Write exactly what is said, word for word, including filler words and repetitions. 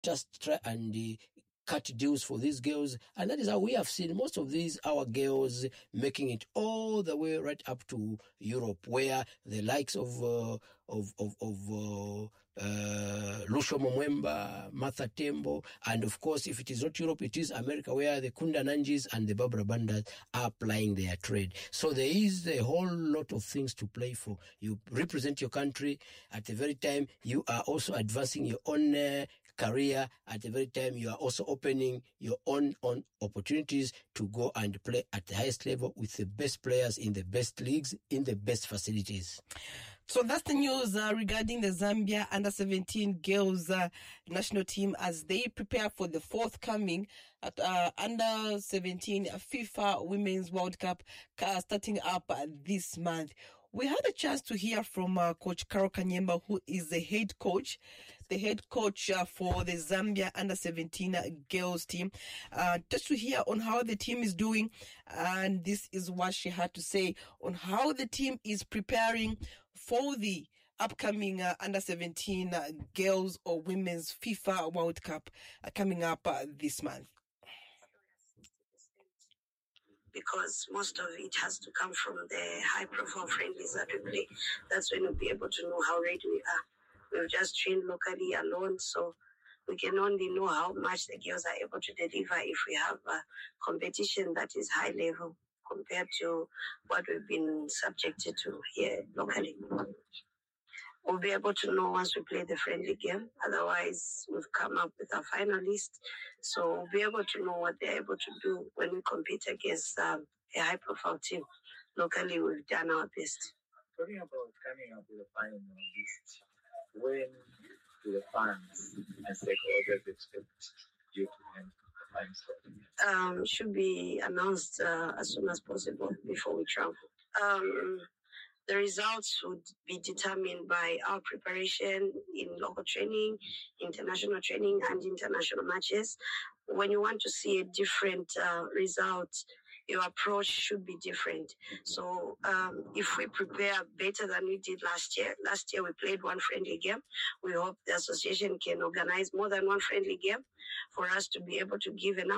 just try and uh, cut deals for these girls. And that is how we have seen most of these, our girls, making it all the way right up to Europe, where the likes of uh, of of, of uh, uh, Lusho Momwemba, Martha Tembo, and of course, if it is not Europe, it is America, where the Kunda Nanjis and the Barbara Bandas are plying their trade. So there is a whole lot of things to play for. You represent your country. At the very time, you are also advancing your own uh, career. At the very time, you are also opening your own, own opportunities to go and play at the highest level with the best players in the best leagues, in the best facilities. So that's the news uh, regarding the Zambia under seventeen girls uh, national team as they prepare for the forthcoming at, uh, under seventeen FIFA Women's World Cup uh, starting up uh, this month. We had a chance to hear from uh, Coach Carol Kanyemba, who is the head coach, the head coach uh, for the Zambia under seventeen uh, girls team, uh, just to hear on how the team is doing. And this is what she had to say on how the team is preparing for the upcoming uh, under seventeen uh, girls or women's FIFA World Cup uh, coming up uh, this month. Because most of it has to come from the high-profile friendlies that we play. That's when we'll be able to know how ready we are. We've just trained locally alone, so we can only know how much the girls are able to deliver if we have a competition that is high level compared to what we've been subjected to here locally. We'll be able to know once we play the friendly game. Otherwise, we've come up with our final list. So we'll be able to know what they're able to do when we compete against um, a high-profile team. Locally, we've done our best. Talking about coming up with a final list, when do the fans and stakeholders expect you to end the final score? Um, should be announced uh, as soon as possible before we travel. Um, The results would be determined by our preparation in local training, international training, and international matches. When you want to see a different uh, result, your approach should be different. So um, if we prepare better than we did last year, last year we played one friendly game. We hope the association can organize more than one friendly game for us to be able to give enough